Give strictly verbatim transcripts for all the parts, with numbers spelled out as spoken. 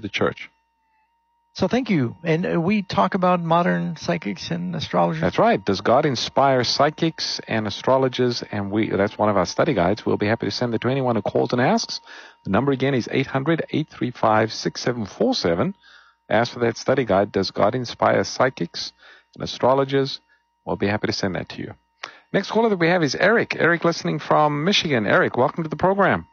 the church. So thank you. And uh, we talk about modern psychics and astrologers. That's right. Does God inspire psychics and astrologers? And we that's one of our study guides. We'll be happy to send it to anyone who calls and asks. The number again is eight hundred, eight three five, six seven four seven. Ask for that study guide. Does God inspire psychics and astrologers? We'll be happy to send that to you. Next caller that we have is Eric. Eric listening from Michigan. Eric, welcome to the program.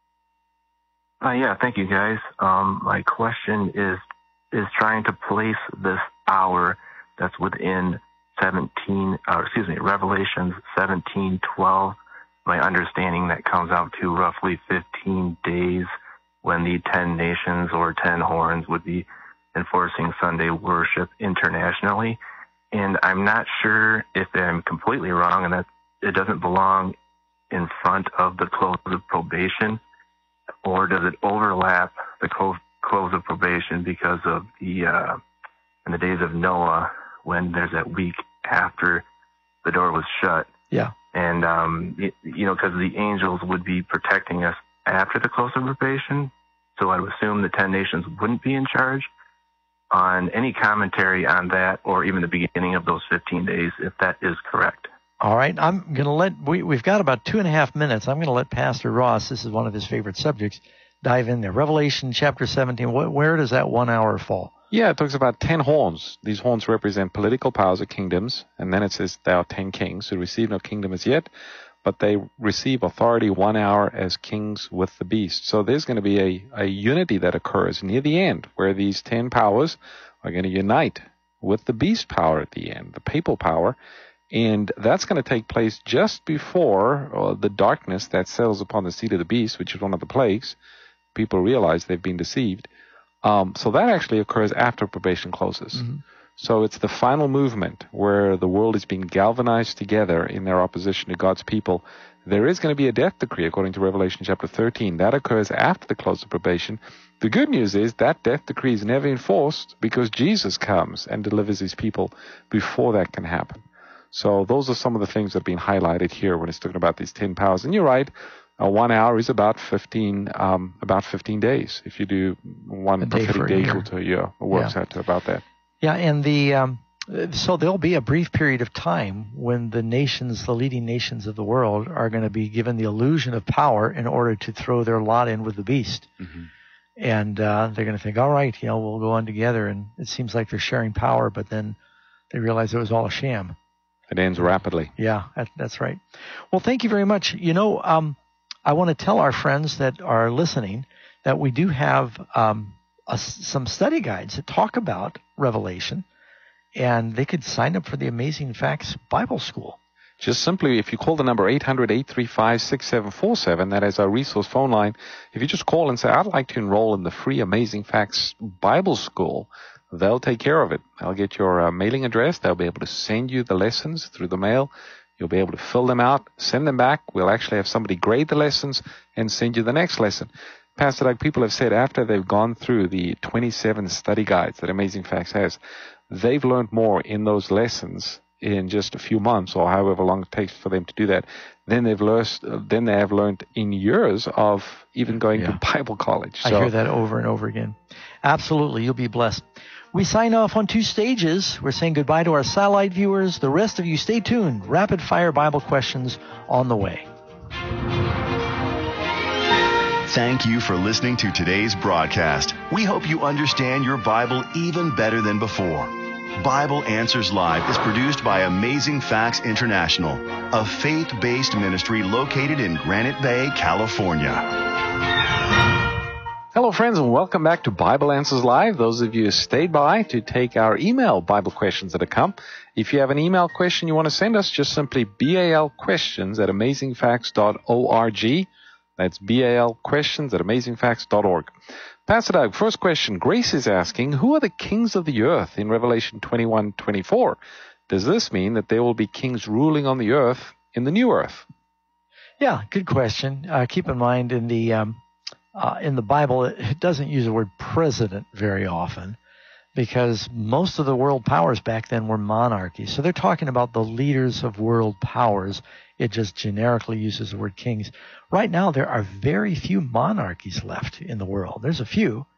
Uh, yeah, thank you, guys. Um, my question is is trying to place this hour that's within seventeen, or excuse me, Revelations seventeen twelve. My understanding that comes out to roughly fifteen days when the ten nations or ten horns would be enforcing Sunday worship internationally. And I'm not sure if I'm completely wrong and that it doesn't belong in front of the close of probation, or does it overlap the close close of probation because of the uh, in the days of Noah when there's that week after the door was shut. Yeah. And, um, it, you know, because the angels would be protecting us after the close of probation. So I would assume the ten nations wouldn't be in charge. On any commentary on that, or even the beginning of those fifteen days, if that is correct. All right. I'm going to let, we, we've got about two and a half minutes. I'm going to let Pastor Ross, this is one of his favorite subjects, dive in there. Revelation chapter seventeen, wh- where does that one hour fall? Yeah, it talks about ten horns. These horns represent political powers or kingdoms. And then it says there are ten kings who receive no kingdom as yet, but they receive authority one hour as kings with the beast. So there's going to be a, a unity that occurs near the end where these ten powers are going to unite with the beast power at the end, the papal power. And that's going to take place just before uh, the darkness that settles upon the seed of the beast, which is one of the plagues. People realize they've been deceived. Um, so that actually occurs after probation closes. Mm-hmm. So it's the final movement where the world is being galvanized together in their opposition to God's people. There is going to be a death decree according to Revelation chapter thirteen. That occurs after the close of probation. The good news is that death decree is never enforced because Jesus comes and delivers his people before that can happen. So those are some of the things that have been highlighted here when it's talking about these ten powers. And you're right, uh, one hour is about fifteen, um, about fifteen days. If you do one prophetic day equal to a year, it works yeah. out to about that. Yeah, and the um, so there'll be a brief period of time when the nations, the leading nations of the world, are going to be given the illusion of power in order to throw their lot in with the beast. Mm-hmm. And uh, they're going to think, all right, you know, we'll go on together. And it seems like they're sharing power, but then they realize it was all a sham. It ends rapidly. Yeah, that, that's right. Well, thank you very much. You know, um, I want to tell our friends that are listening that we do have um, a, some study guides that talk about Revelation, and they could sign up for the Amazing Facts Bible School. Just simply, if you call the number eight hundred, eight three five, six seven four seven, that is our resource phone line. If you just call and say, I'd like to enroll in the free Amazing Facts Bible School, they'll take care of it. They'll get your uh, mailing address. They'll be able to send you the lessons through the mail. You'll be able to fill them out, send them back. We'll actually have somebody grade the lessons and send you the next lesson. Pastor Doug, people have said after they've gone through the twenty-seven study guides that Amazing Facts has, they've learned more in those lessons in just a few months or however long it takes for them to do that. Then they've learned, then they have learned in years of even going yeah. to Bible college. So, I hear that over and over again. Absolutely. You'll be blessed. We sign off on two stages. We're saying goodbye to our satellite viewers. The rest of you, stay tuned. Rapid fire Bible questions on the way. Thank you for listening to today's broadcast. We hope you understand your Bible even better than before. Bible Answers Live is produced by Amazing Facts International, a faith-based ministry located in Granite Bay, California. Hello, friends, and welcome back to Bible Answers Live. Those of you who stayed by to take our email Bible questions that have come. If you have an email question you want to send us, just simply balquestions at amazing facts dot org. That's balquestions at amazing facts dot org. Pastor Doug, first question. Grace is asking, who are the kings of the earth in Revelation twenty-one twenty-four? Does this mean that there will be kings ruling on the earth in the new earth? Yeah, good question. Uh, keep in mind in the um, uh, in the Bible, it doesn't use the word president very often because most of the world powers back then were monarchies. So they're talking about the leaders of world powers. It just generically uses the word kings. Right now, there are very few monarchies left in the world. There's a few,